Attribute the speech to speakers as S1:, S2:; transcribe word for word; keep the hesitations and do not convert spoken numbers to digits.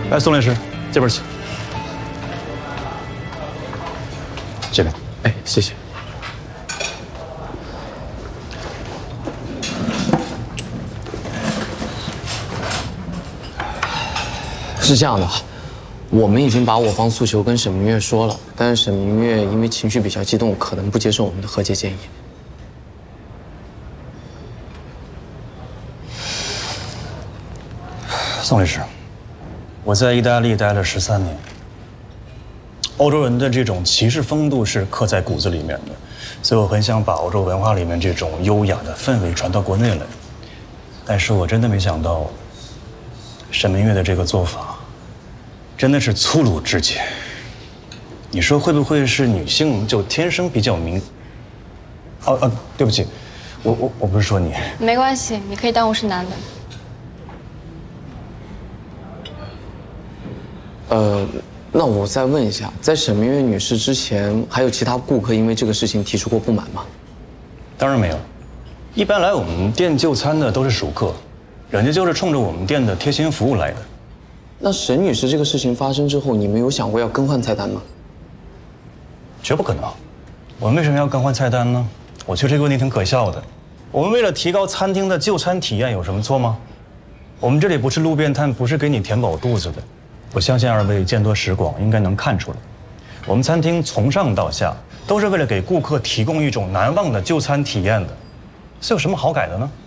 S1: 来，宋律师，这边请。这边。
S2: 哎，谢谢。是这样的，我们已经把我方诉求跟沈明月说了，但是沈明月因为情绪比较激动，可能不接受我们的和解建议。
S1: 宋律师，我在意大利待了十三年，欧洲人的这种骑士风度是刻在骨子里面的，所以我很想把欧洲文化里面这种优雅的氛围传到国内来。但是我真的没想到，沈明月的这个做法，真的是粗鲁至极。你说会不会是女性就天生比较敏？哦哦，对不起，我我我不是说你。
S3: 没关系，你可以当我是男的。
S2: 呃，那我再问一下，在沈明月女士之前，还有其他顾客因为这个事情提出过不满吗？
S1: 当然没有，一般来我们店就餐的都是熟客，人家就是冲着我们店的贴心服务来的。
S2: 那沈女士这个事情发生之后，你们有想过要更换菜单吗？
S1: 绝不可能，我们为什么要更换菜单呢？我觉得这个问题挺可笑的。我们为了提高餐厅的就餐体验，有什么错吗？我们这里不是路边摊，不是给你填饱肚子的。我相信二位见多识广，应该能看出来，我们餐厅从上到下都是为了给顾客提供一种难忘的就餐体验的，这有什么好改的呢？